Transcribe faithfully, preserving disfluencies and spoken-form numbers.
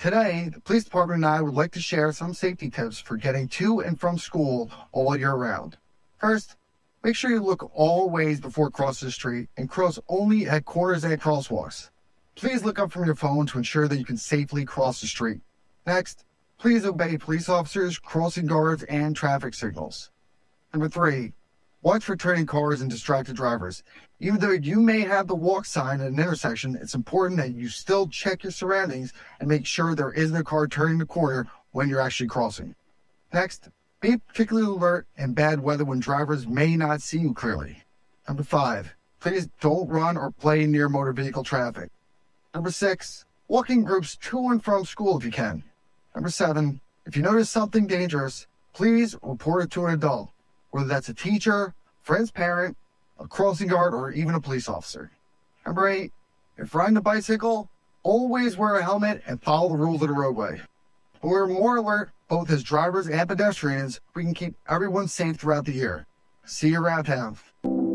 Today, the police department and I would like to share some safety tips for getting to and from school all year round. First, make sure you look all ways before crossing the street and cross only at corners and crosswalks. Please look up from your phone to ensure that you can safely cross the street. Next, please obey police officers, crossing guards, and traffic signals. Number three, watch for turning cars and distracted drivers. Even though you may have the walk sign at an intersection, it's important that you still check your surroundings and make sure there isn't a car turning the corner when you're actually crossing. Next, be particularly alert in bad weather when drivers may not see you clearly. Number five, please don't run or play near motor vehicle traffic. Number six, walk in groups to and from school if you can. Number seven, if you notice something dangerous, please report it to an adult, whether that's a teacher, friend's parent, a crossing guard, or even a police officer. Number eight, if riding a bicycle, always wear a helmet and follow the rules of the roadway. When we're more alert, both as drivers and pedestrians, we can keep everyone safe throughout the year. See you around town.